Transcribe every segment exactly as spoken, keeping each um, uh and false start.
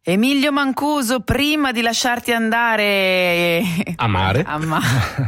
Emilio Mancuso, prima di lasciarti andare a mare, a ma-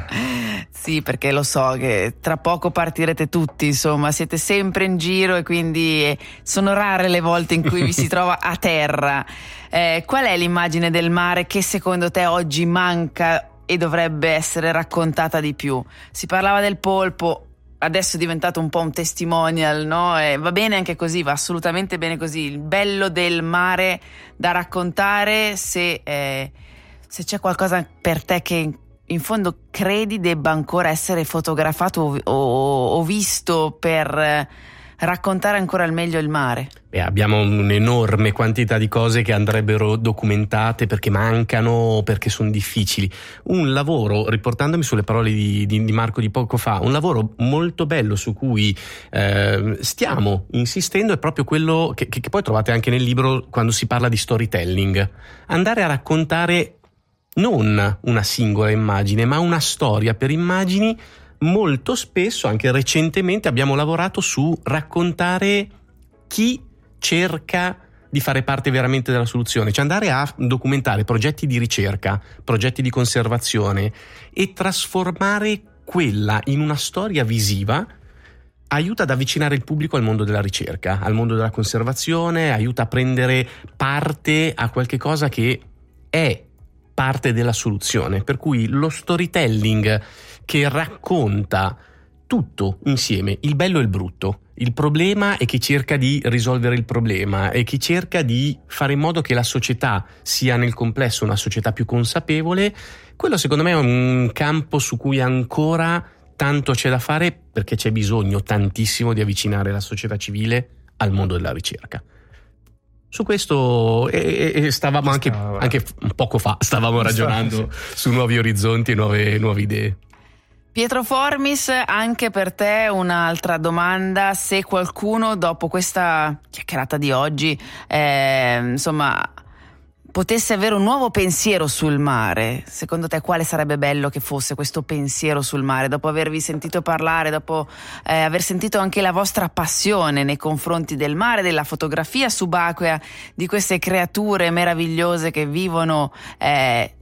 sì, perché lo so che tra poco partirete tutti, insomma, siete sempre in giro e quindi sono rare le volte in cui vi si trova a terra. Eh, qual è l'immagine del mare che secondo te oggi manca e dovrebbe essere raccontata di più? Si parlava del polpo, adesso è diventato un po' un testimonial, no? E va bene anche così, va assolutamente bene così. Il bello del mare da raccontare, se, eh, se c'è qualcosa per te che in fondo credi debba ancora essere fotografato o, o, o visto per eh, raccontare ancora al meglio il mare. Beh, abbiamo un'enorme quantità di cose che andrebbero documentate perché mancano, perché sono difficili. Un lavoro, riportandomi sulle parole di, di, di Marco di poco fa, un lavoro molto bello su cui eh, stiamo insistendo è proprio quello che, che, che poi trovate anche nel libro quando si parla di storytelling. Andare a raccontare non una singola immagine, ma una storia per immagini. Molto spesso, anche recentemente, abbiamo lavorato su raccontare chi cerca di fare parte veramente della soluzione, cioè andare a documentare progetti di ricerca, progetti di conservazione e trasformare quella in una storia visiva aiuta ad avvicinare il pubblico al mondo della ricerca, al mondo della conservazione, aiuta a prendere parte a qualche cosa che è parte della soluzione, per cui lo storytelling che racconta tutto insieme, il bello e il brutto, il problema e chi cerca di risolvere il problema e chi cerca di fare in modo che la società sia nel complesso una società più consapevole, quello secondo me è un campo su cui ancora tanto c'è da fare, perché c'è bisogno tantissimo di avvicinare la società civile al mondo della ricerca. Su questo e, e stavamo anche, anche poco fa stavamo ragionando su nuovi orizzonti e nuove, nuove idee. Pietro Formis, anche per te un'altra domanda: se qualcuno dopo questa chiacchierata di oggi eh, insomma potesse avere un nuovo pensiero sul mare, secondo te quale sarebbe bello che fosse questo pensiero sul mare, dopo avervi sentito parlare, dopo eh, aver sentito anche la vostra passione nei confronti del mare, della fotografia subacquea, di queste creature meravigliose che vivono eh,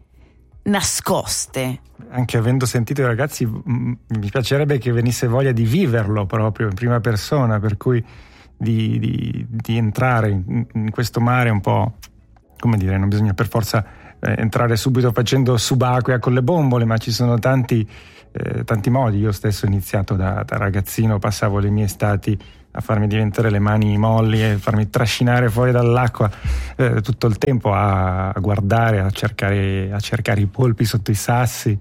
nascoste? Anche avendo sentito i ragazzi, m- mi piacerebbe che venisse voglia di viverlo proprio in prima persona, per cui di, di, di entrare in, in questo mare un po', come dire, non bisogna per forza eh, entrare subito facendo subacquea con le bombole, ma ci sono tanti, eh, tanti modi. Io stesso ho iniziato da, da ragazzino, passavo le mie estati a farmi diventare le mani molli e farmi trascinare fuori dall'acqua eh, tutto il tempo a, a guardare, a cercare, a cercare i polpi sotto i sassi,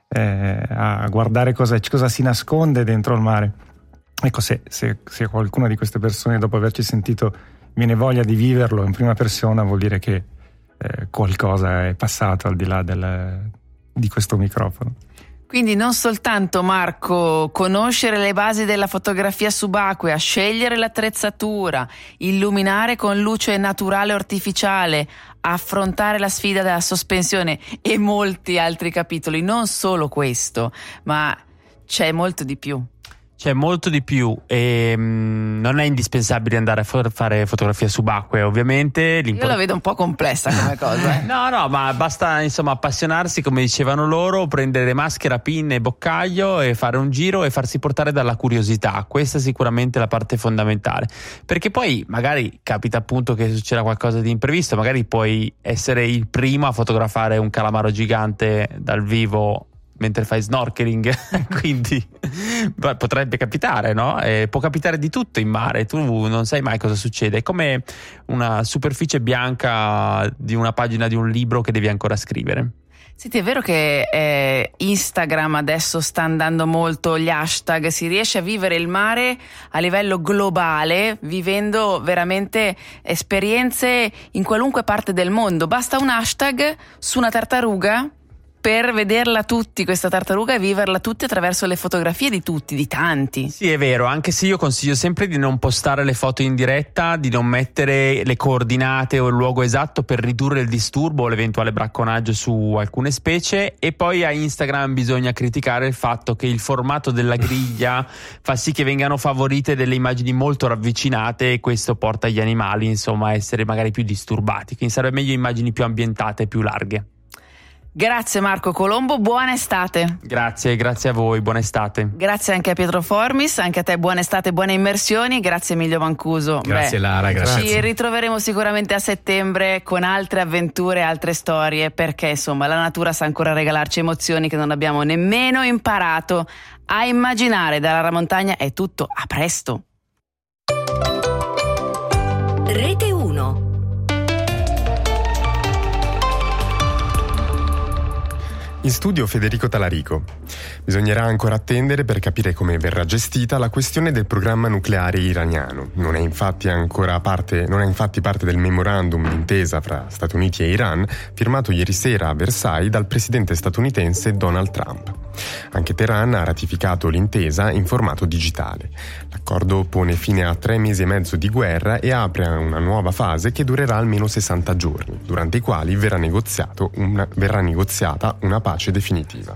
eh, a guardare cosa, cosa si nasconde dentro il mare. Ecco, se, se, se qualcuna di queste persone, dopo averci sentito, viene voglia di viverlo in prima persona, vuol dire che eh, qualcosa è passato al di là del, di questo microfono. Quindi non soltanto, Marco, conoscere le basi della fotografia subacquea, scegliere l'attrezzatura, illuminare con luce naturale o artificiale, affrontare la sfida della sospensione e molti altri capitoli. Non solo questo, ma c'è molto di più. C'è molto di più e mh, non è indispensabile andare a fo- fare fotografia subacquea, ovviamente. Io la vedo un po' complessa come cosa. Eh. No, no, ma basta insomma appassionarsi, come dicevano loro, prendere maschera, pinne e boccaglio e fare un giro e farsi portare dalla curiosità. Questa è sicuramente la parte fondamentale, perché poi magari capita appunto che succeda qualcosa di imprevisto, magari puoi essere il primo a fotografare un calamaro gigante dal vivo mentre fai snorkeling, quindi beh, potrebbe capitare, no? E può capitare di tutto in mare, tu non sai mai cosa succede, è come una superficie bianca di una pagina di un libro che devi ancora scrivere. Senti, è vero che eh, Instagram adesso sta andando molto, gli hashtag, si riesce a vivere il mare a livello globale, vivendo veramente esperienze in qualunque parte del mondo. Basta un hashtag su una tartaruga per vederla tutti questa tartaruga e viverla tutti attraverso le fotografie di tutti, di tanti. Sì, è vero, anche se io consiglio sempre di non postare le foto in diretta, di non mettere le coordinate o il luogo esatto per ridurre il disturbo o l'eventuale bracconaggio su alcune specie. E poi a Instagram bisogna criticare il fatto che il formato della griglia fa sì che vengano favorite delle immagini molto ravvicinate, e questo porta gli animali insomma a essere magari più disturbati, quindi sarebbe meglio immagini più ambientate e più larghe. Grazie Marco Colombo, buona estate. Grazie, grazie a voi, buona estate. Grazie anche a Pietro Formis, anche a te buona estate, buone immersioni. Grazie Emilio Mancuso. Grazie Beh, Lara, grazie. Ci ritroveremo sicuramente a settembre con altre avventure, altre storie, perché insomma la natura sa ancora regalarci emozioni che non abbiamo nemmeno imparato a immaginare. Dalla Ramontagna è tutto, a presto. Rete uno. In studio Federico Talarico. Bisognerà ancora attendere per capire come verrà gestita la questione del programma nucleare iraniano. Non è infatti ancora parte, non è infatti parte del memorandum d'intesa fra Stati Uniti e Iran, firmato ieri sera a Versailles dal presidente statunitense Donald Trump. Anche Teheran ha ratificato l'intesa in formato digitale. L'accordo pone fine a tre mesi e mezzo di guerra e apre a una nuova fase che durerà almeno sessanta giorni, durante i quali verrà, negoziato una, verrà negoziata una pace definitiva.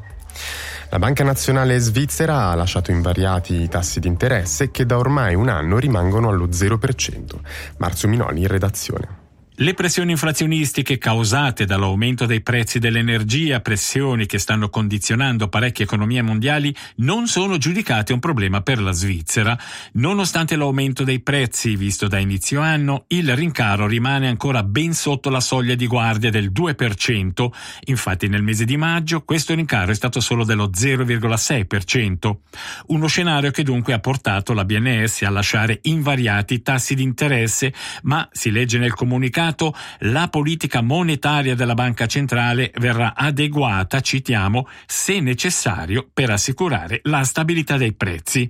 La Banca Nazionale Svizzera ha lasciato invariati i tassi di interesse che da ormai un anno rimangono allo zero per cento. Marzio Minoli in redazione. Le pressioni inflazionistiche causate dall'aumento dei prezzi dell'energia, pressioni che stanno condizionando parecchie economie mondiali, non sono giudicate un problema per la Svizzera. Nonostante l'aumento dei prezzi visto da inizio anno, il rincaro rimane ancora ben sotto la soglia di guardia del due per cento. Infatti nel mese di maggio questo rincaro è stato solo dello zero virgola sei per cento. Uno scenario che dunque ha portato la B N S a lasciare invariati i tassi di interesse, ma si legge nel comunicato la politica monetaria della Banca Centrale verrà adeguata, citiamo, se necessario per assicurare la stabilità dei prezzi.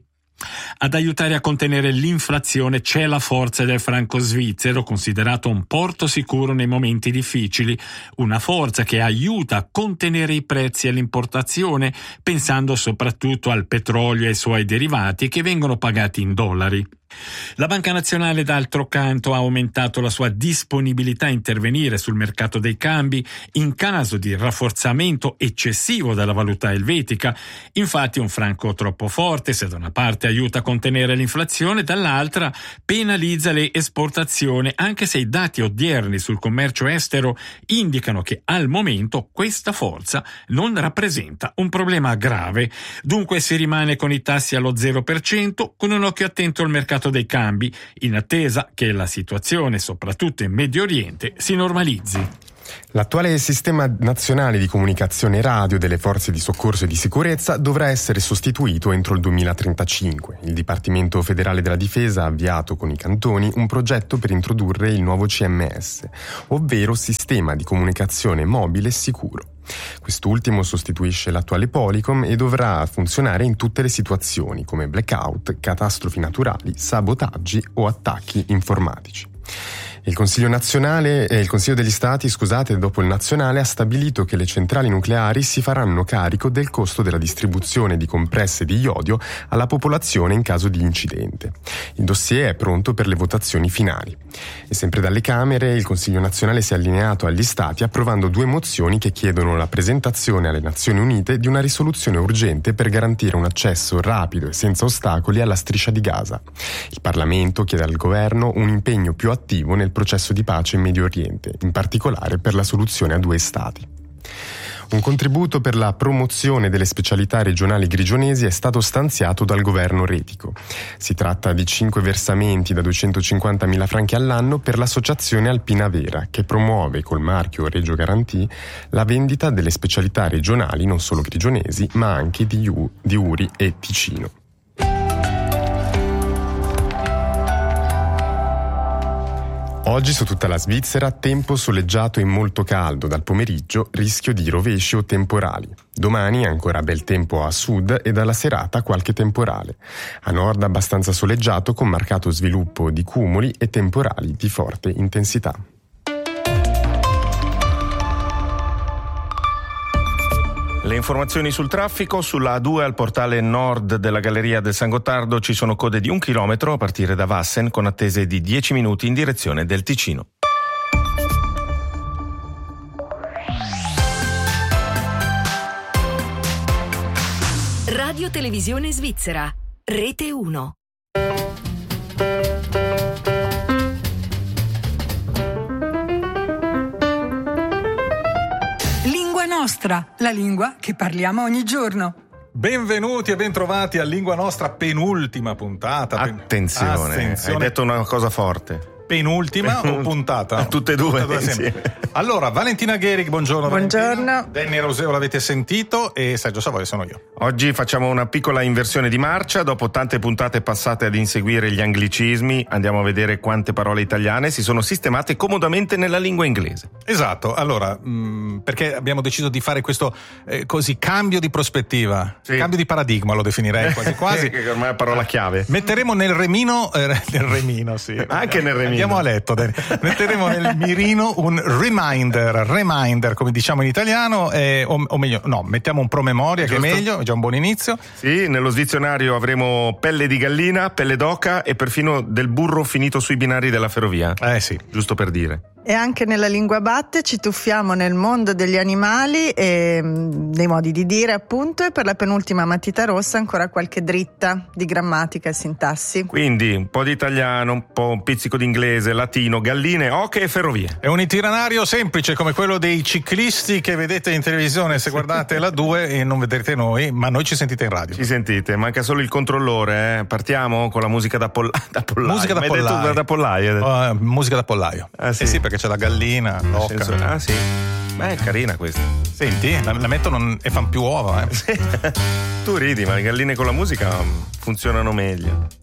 Ad aiutare a contenere l'inflazione c'è la forza del franco svizzero, considerato un porto sicuro nei momenti difficili, una forza che aiuta a contenere i prezzi all'importazione, pensando soprattutto al petrolio e ai suoi derivati che vengono pagati in dollari. La Banca Nazionale d'altro canto ha aumentato la sua disponibilità a intervenire sul mercato dei cambi in caso di rafforzamento eccessivo della valuta elvetica. Infatti un franco troppo forte, se da una parte aiuta a contenere l'inflazione, dall'altra penalizza le esportazioni, anche se i dati odierni sul commercio estero indicano che al momento questa forza non rappresenta un problema grave. Dunque si rimane con i tassi allo zero per cento, con un occhio attento al mercato dei cambi, in attesa che la situazione, soprattutto in Medio Oriente, si normalizzi. L'attuale sistema nazionale di comunicazione radio delle forze di soccorso e di sicurezza dovrà essere sostituito entro il duemilatrentacinque. Il Dipartimento Federale della Difesa ha avviato con i cantoni un progetto per introdurre il nuovo C M S, ovvero Sistema di Comunicazione Mobile Sicuro. Quest'ultimo sostituisce l'attuale Polycom e dovrà funzionare in tutte le situazioni come blackout, catastrofi naturali, sabotaggi o attacchi informatici. Il Consiglio nazionale e il Consiglio degli Stati, scusate, dopo il nazionale ha stabilito che le centrali nucleari si faranno carico del costo della distribuzione di compresse di iodio alla popolazione in caso di incidente. Il dossier è pronto per le votazioni finali. E sempre dalle Camere il Consiglio nazionale si è allineato agli Stati approvando due mozioni che chiedono la presentazione alle Nazioni Unite di una risoluzione urgente per garantire un accesso rapido e senza ostacoli alla striscia di Gaza. Il Parlamento chiede al governo un impegno più attivo nel processo di pace in Medio Oriente, in particolare per la soluzione a due stati. Un contributo per la promozione delle specialità regionali grigionesi è stato stanziato dal governo retico. Si tratta di cinque versamenti da duecentocinquantamila franchi all'anno per l'associazione Alpina Vera, che promuove col marchio Regio Garantì la vendita delle specialità regionali non solo grigionesi, ma anche di, Iu, di Uri e Ticino. Oggi su tutta la Svizzera tempo soleggiato e molto caldo, dal pomeriggio rischio di rovesci o temporali. Domani ancora bel tempo a sud e dalla serata qualche temporale. A nord abbastanza soleggiato con marcato sviluppo di cumuli e temporali di forte intensità. Le informazioni sul traffico: sulla A due al portale nord della Galleria del San Gottardo ci sono code di un chilometro a partire da Vassen, con attese di dieci minuti in direzione del Ticino. Radio Televisione Svizzera, Rete uno. Lingua nostra, la lingua che parliamo ogni giorno. Benvenuti e bentrovati a Lingua Nostra, penultima puntata. Attenzione, Attenzione. Hai detto una cosa forte. Penultima o puntata? Tutte e due, Tutte e due Allora, Valentina Gherig, buongiorno. Buongiorno. Valentina. Danny Roseo l'avete sentito e Sergio Savoia sono io. Oggi facciamo una piccola inversione di marcia. Dopo tante puntate passate ad inseguire gli anglicismi, andiamo a vedere quante parole italiane si sono sistemate comodamente nella lingua inglese. Esatto, allora, mh, perché abbiamo deciso di fare questo eh, così cambio di prospettiva, sì. cambio di paradigma lo definirei quasi quasi. Che ormai è la parola chiave. Metteremo nel remino, eh, nel remino sì. Anche nel remino. Andiamo a letto, Dani. Metteremo nel mirino un reminder, reminder come diciamo in italiano, eh, o, o meglio, no, mettiamo un promemoria Giusto. Che è meglio, è già un buon inizio. Sì, nello svizionario avremo pelle di gallina, pelle d'oca e perfino del burro finito sui binari della ferrovia. Eh sì. Giusto per dire. E anche nella lingua batte ci tuffiamo nel mondo degli animali e dei modi di dire, appunto, e per la penultima matita rossa ancora qualche dritta di grammatica e sintassi. Quindi un po' di italiano, un po' un pizzico di inglese, latino, galline, oche e ferrovie. È un itinerario semplice come quello dei ciclisti che vedete in televisione se guardate la due e non vedrete noi, ma noi ci sentite in radio. Ci sentite, manca solo il controllore, eh. Partiamo con la musica da, poll- da pollaio. Musica da pollaio. Detto da pollaio. Uh, musica da pollaio. Ah, sì. Eh sì, perché c'è la gallina, l'oca. Senso, ah sì, beh è carina questa. Senti, la, la mettono e fanno più uova, eh. Tu ridi, ma le galline con la musica funzionano meglio.